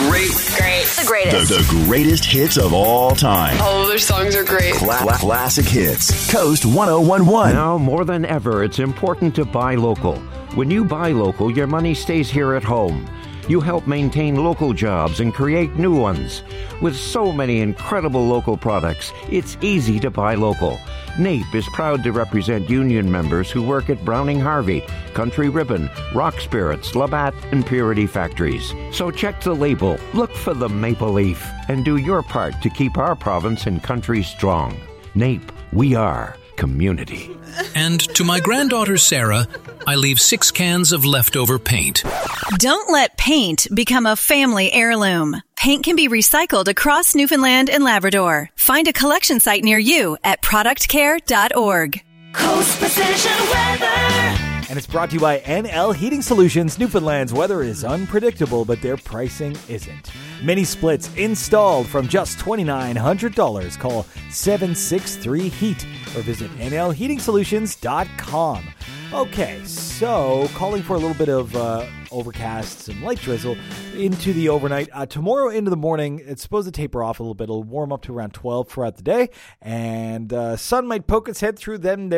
Great. The greatest. The greatest hits of all time. All of their songs are great. Classic hits. Coast 1011. Now, more than ever, it's important to buy local. When you buy local, your money stays here at home. You help maintain local jobs and create new ones. With so many incredible local products, it's easy to buy local. NAPE is proud to represent union members who work at Browning Harvey, Country Ribbon, Rock Spirits, Labatt, and Purity Factories. So check the label, look for the maple leaf, and do your part to keep our province and country strong. NAPE, we are community. And to my granddaughter Sarah, I leave 6 cans of leftover paint. Don't let paint become a family heirloom. Paint can be recycled across Newfoundland and Labrador. Find a collection site near you at productcare.org. Coast Precision Weather. And it's brought to you by NL Heating Solutions. Newfoundland's weather is unpredictable, but their pricing isn't. Mini splits installed from just $2,900. Call 763-HEAT or visit nlheatingsolutions.com. Okay, so calling for a little bit of overcast, some light drizzle into the overnight. Tomorrow into the morning, it's supposed to taper off a little bit. It'll warm up to around 12 throughout the day, and sun might poke its head through them